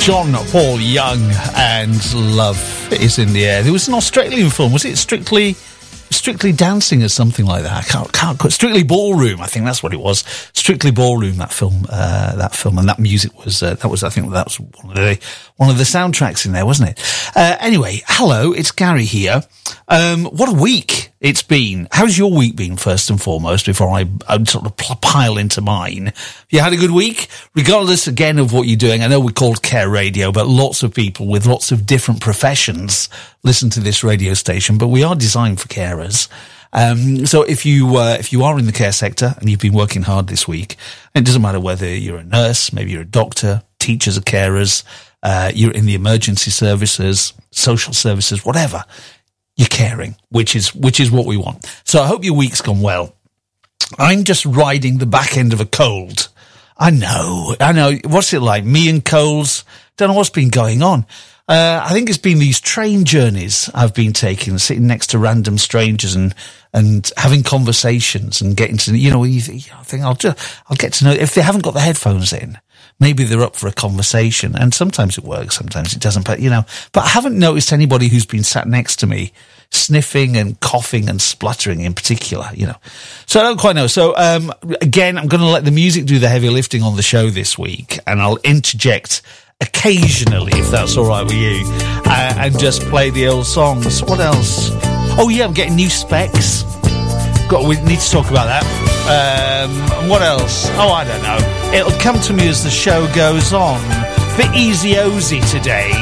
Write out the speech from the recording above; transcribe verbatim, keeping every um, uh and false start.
John Paul Young and Love is in the Air. There was an Australian film, was it Strictly Strictly Dancing or something like that? I can't, can't quite. Strictly Ballroom, I think that's what it was. Strictly Ballroom, that film, uh, that film, and that music was, uh, that was, I think that was one of the, one of the soundtracks in there, wasn't it? Uh, anyway, hello, it's Gary here. Um, what a week it's been. How's your week been, first and foremost, before I, I sort of pile into mine? Have you had a good week? Regardless, again, of what you're doing, I know we're called Care Radio, but lots of people with lots of different professions listen to this radio station, but we are designed for carers. Um, so if you, uh, if you are in the care sector and you've been working hard this week, it doesn't matter whether you're a nurse, maybe you're a doctor, teachers are carers, uh, you're in the emergency services, social services, whatever. You're caring, which is, which is what we want. So I hope your week's gone well. I'm just riding the back end of a cold. I know, I know. What's it like? Me and colds. Don't know what's been going on. Uh, I think it's been these train journeys I've been taking, sitting next to random strangers and, and having conversations and getting to, you know, you think, I think I'll just, I'll get to know, if they haven't got the headphones in, maybe they're up for a conversation, and sometimes it works, sometimes it doesn't, but you know, but I haven't noticed anybody who's been sat next to me sniffing and coughing and spluttering in particular, you know. So I don't quite know. So, um, again, I'm going to let the music do the heavy lifting on the show this week, and I'll interject occasionally, if that's all right with you, uh, and just play the old songs. What else? Oh yeah, I'm getting new specs. Got, we need to talk about that. Um, what else? Oh, I don't know. It'll come to me as the show goes on. Bit easy Ozy today.